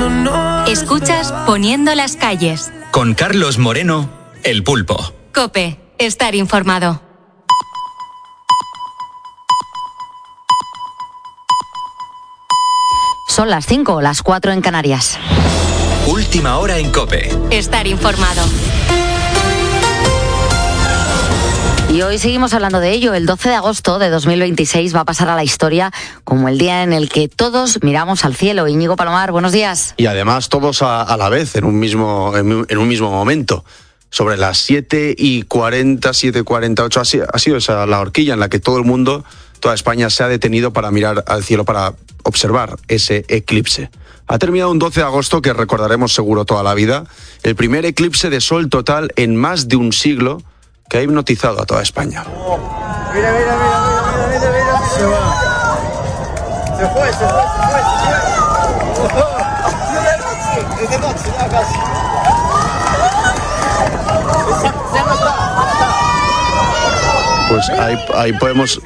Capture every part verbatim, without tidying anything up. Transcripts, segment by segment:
Escuchas Poniendo las calles. Con Carlos Moreno, El Pulpo. COPE, estar informado. Son las cinco, las cuatro en Canarias. Última hora en COPE. Estar informado. Y hoy seguimos hablando de ello. El doce de agosto de dos mil veintiséis va a pasar a la historia como el día en el que todos miramos al cielo. Íñigo Palomar, buenos días. Y además todos a, a la vez, en un mismo, en, en un mismo momento. Sobre las siete y cuarenta, siete y cuarenta y ocho, ha sido, ha sido esa la horquilla en la que todo el mundo, toda España se ha detenido para mirar al cielo, para observar ese eclipse. Ha terminado un doce de agosto que recordaremos seguro toda la vida. El primer eclipse de sol total en más de un siglo, que ha hipnotizado a toda España. Oh, mira, mira, mira, mira, mira, mira, mira. Se va. Se fue, se fue, se fue, se fue. Oh, es de noche, ya casi. Pues ahí, ahí podemos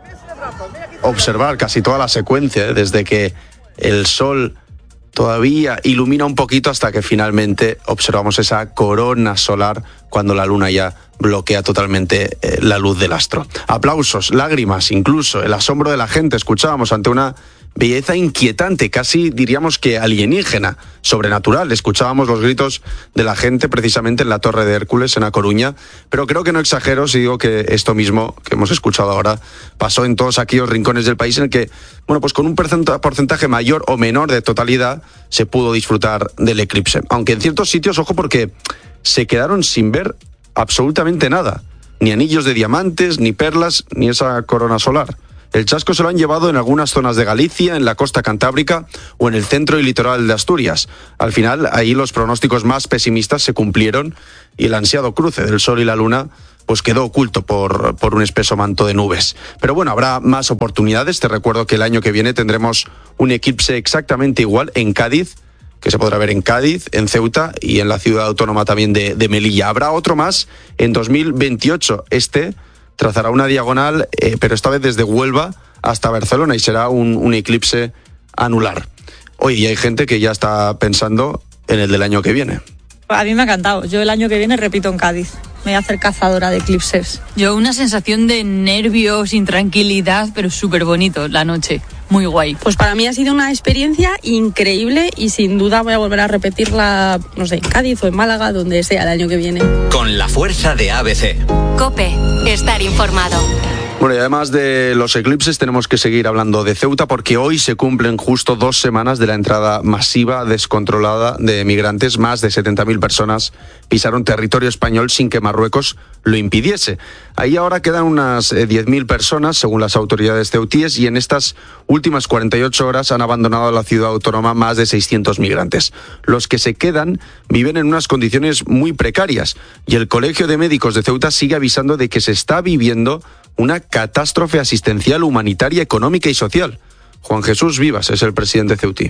observar casi toda la secuencia, ¿eh? Desde que el sol todavía ilumina un poquito hasta que finalmente observamos esa corona solar cuando la luna ya bloquea totalmente eh, la luz del astro. Aplausos, lágrimas, incluso el asombro de la gente. Escuchábamos ante una belleza inquietante, casi diríamos que alienígena, sobrenatural. Escuchábamos los gritos de la gente precisamente en la Torre de Hércules, en A Coruña, pero creo que no exagero si digo que esto mismo que hemos escuchado ahora pasó en todos aquellos rincones del país en el que, bueno, pues con un porcentaje mayor o menor de totalidad se pudo disfrutar del eclipse. Aunque en ciertos sitios, ojo, porque se quedaron sin ver absolutamente nada, ni anillos de diamantes, ni perlas, ni esa corona solar. El chasco se lo han llevado en algunas zonas de Galicia, en la costa cantábrica o en el centro y litoral de Asturias. Al final, ahí los pronósticos más pesimistas se cumplieron y el ansiado cruce del sol y la luna pues quedó oculto por, por un espeso manto de nubes. Pero bueno, habrá más oportunidades. Te recuerdo que el año que viene tendremos un eclipse exactamente igual en Cádiz, que se podrá ver en Cádiz, en Ceuta y en la ciudad autónoma también de, de Melilla. Habrá otro más en dos mil veintiocho. Este trazará una diagonal, eh, pero esta vez desde Huelva hasta Barcelona y será un, un eclipse anular. Oye, y hay gente que ya está pensando en el del año que viene. A mí me ha encantado. Yo el año que viene repito en Cádiz. Me voy a hacer cazadora de eclipses. Yo una sensación de nervios, intranquilidad, pero súper bonito la noche. Muy guay. Pues para mí ha sido una experiencia increíble y sin duda voy a volver a repetirla, no sé, en Cádiz o en Málaga, donde sea el año que viene. Con la fuerza de A B C. COPE, estar informado. Bueno, y además de los eclipses tenemos que seguir hablando de Ceuta porque hoy se cumplen justo dos semanas de la entrada masiva, descontrolada de migrantes. Más de setenta mil personas pisaron territorio español sin que Marruecos lo impidiese. Ahí ahora quedan unas diez mil personas, según las autoridades ceutíes, y en estas últimas cuarenta y ocho horas han abandonado la ciudad autónoma más de seiscientos migrantes. Los que se quedan viven en unas condiciones muy precarias y el Colegio de Médicos de Ceuta sigue avisando de que se está viviendo una catástrofe asistencial, humanitaria, económica y social. Juan Jesús Vivas es el presidente ceutí.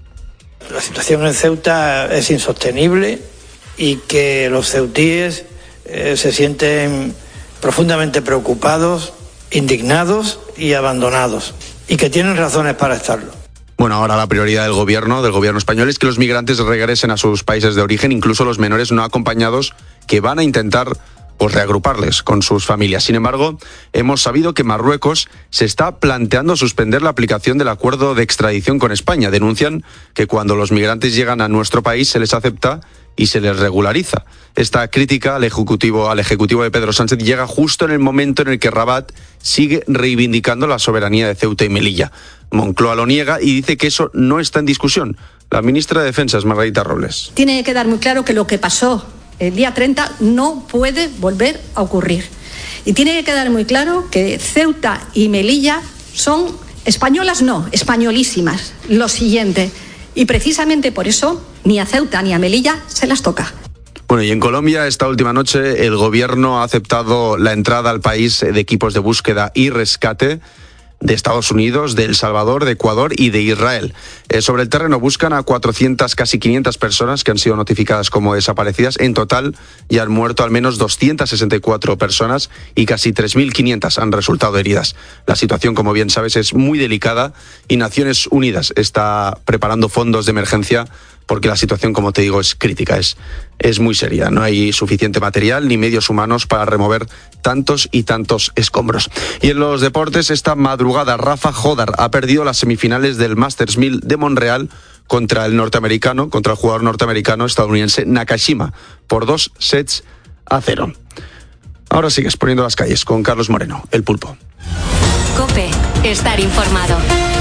La situación en Ceuta es insostenible y que los ceutíes eh, se sienten profundamente preocupados, indignados y abandonados, y que tienen razones para estarlo. Bueno, ahora la prioridad del gobierno, del gobierno español, es que los migrantes regresen a sus países de origen, incluso los menores no acompañados, que van a intentar pues reagruparles con sus familias. Sin embargo, hemos sabido que Marruecos se está planteando suspender la aplicación del acuerdo de extradición con España. Denuncian que cuando los migrantes llegan a nuestro país se les acepta y se les regulariza. Esta crítica al ejecutivo, al ejecutivo de Pedro Sánchez llega justo en el momento en el que Rabat sigue reivindicando la soberanía de Ceuta y Melilla. Moncloa lo niega y dice que eso no está en discusión. La ministra de Defensa es Margarita Robles. Tiene que quedar muy claro que lo que pasó el día treinta no puede volver a ocurrir. Y tiene que quedar muy claro que Ceuta y Melilla son españolas, no, españolísimas. Lo siguiente. Y precisamente por eso ni a Ceuta ni a Melilla se las toca. Bueno, y en Colombia esta última noche el gobierno ha aceptado la entrada al país de equipos de búsqueda y rescate de Estados Unidos, de El Salvador, de Ecuador y de Israel. Eh, sobre el terreno buscan a cuatrocientas, casi quinientas personas que han sido notificadas como desaparecidas. En total ya han muerto al menos doscientas sesenta y cuatro personas y casi tres mil quinientas han resultado heridas. La situación, como bien sabes, es muy delicada y Naciones Unidas está preparando fondos de emergencia porque la situación, como te digo, es crítica, es, es muy seria. No hay suficiente material ni medios humanos para remover tantos y tantos escombros. Y en los deportes, esta madrugada, Rafa Jodar ha perdido las semifinales del Masters mil de Montreal contra el norteamericano, contra el jugador norteamericano estadounidense Nakashima, por dos sets a cero. Ahora sigues poniendo las calles con Carlos Moreno, el Pulpo. COPE, estar informado.